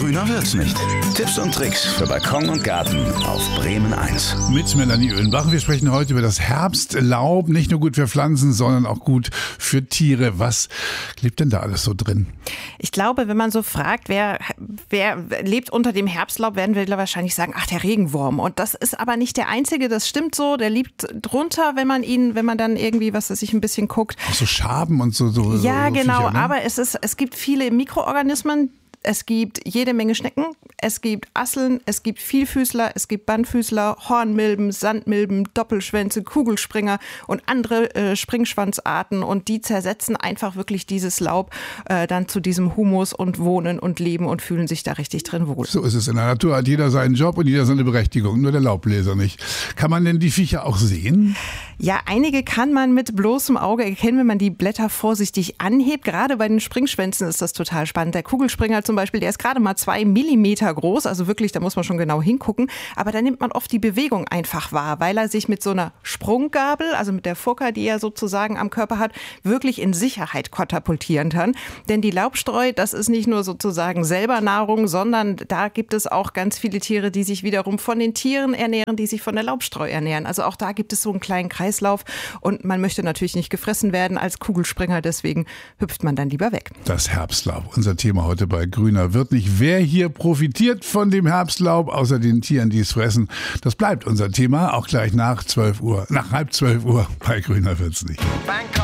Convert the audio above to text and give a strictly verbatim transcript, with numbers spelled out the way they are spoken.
Grüner wird's nicht. Tipps und Tricks für Balkon und Garten auf Bremen eins. Mit Melanie Oedenbach. Wir sprechen heute über das Herbstlaub. Nicht nur gut für Pflanzen, sondern auch gut für Tiere. Was lebt denn da alles so drin? Ich glaube, wenn man so fragt, wer, wer lebt unter dem Herbstlaub, werden wir wahrscheinlich sagen, ach, der Regenwurm. Und das ist aber nicht der einzige, das stimmt so. Der liegt drunter, wenn man ihn, wenn man dann irgendwie, was weiß ich, ein bisschen guckt. Auch so Schaben und so. so ja, so genau. Viecher, ne? Aber es ist, es gibt viele Mikroorganismen. Es gibt jede Menge Schnecken, es gibt Asseln, es gibt Vielfüßler, es gibt Bandfüßler, Hornmilben, Sandmilben, Doppelschwänze, Kugelspringer und andere äh, Springschwanzarten. Und die zersetzen einfach wirklich dieses Laub äh, dann zu diesem Humus und wohnen und leben und fühlen sich da richtig drin wohl. So ist es. In der Natur hat jeder seinen Job und jeder seine Berechtigung, nur der Laubbläser nicht. Kann man denn die Viecher auch sehen? Ja, einige kann man mit bloßem Auge erkennen, wenn man die Blätter vorsichtig anhebt. Gerade bei den Springschwänzen ist das total spannend. Der Kugelspringer zum Beispiel, der ist gerade mal zwei Millimeter groß, also wirklich, da muss man schon genau hingucken. Aber da nimmt man oft die Bewegung einfach wahr, weil er sich mit so einer Sprunggabel, also mit der Furka, die er sozusagen am Körper hat, wirklich in Sicherheit katapultieren kann. Denn die Laubstreu, das ist nicht nur sozusagen selber Nahrung, sondern da gibt es auch ganz viele Tiere, die sich wiederum von den Tieren ernähren, die sich von der Laubstreu ernähren. Also auch da gibt es so einen kleinen Kreislauf und man möchte natürlich nicht gefressen werden als Kugelspringer, deswegen hüpft man dann lieber weg. Das Herbstlaub, unser Thema heute bei Grüner wird nicht. Wer hier profitiert von dem Herbstlaub, außer den Tieren, die es fressen, das bleibt unser Thema, auch gleich nach zwölf Uhr, nach halb zwölf Uhr bei Grüner wird's nicht.